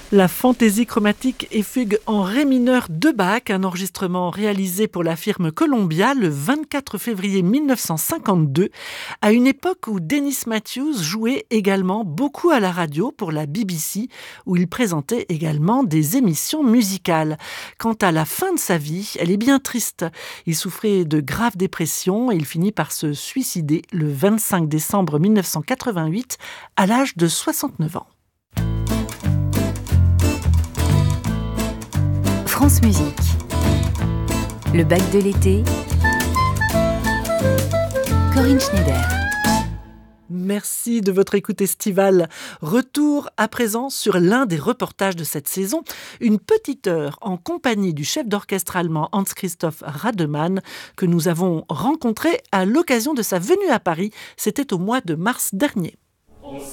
La fantaisie chromatique et fugue en ré mineur de Bach, un enregistrement réalisé pour la firme Columbia le 24 février 1952, à une époque où Dennis Matthews jouait également beaucoup à la radio pour la BBC, où il présentait également des émissions musicales. Quant à la fin de sa vie, elle est bien triste. Il souffrait de graves dépressions et il finit par se suicider le 25 décembre 1988 à l'âge de 69 ans. France Musique. Le bac de l'été. Corinne Schneider. Merci de votre écoute estivale. Retour à présent sur l'un des reportages de cette saison, une petite heure en compagnie du chef d'orchestre allemand Hans-Christoph Rademann que nous avons rencontré à l'occasion de sa venue à Paris. C'était au mois de mars dernier.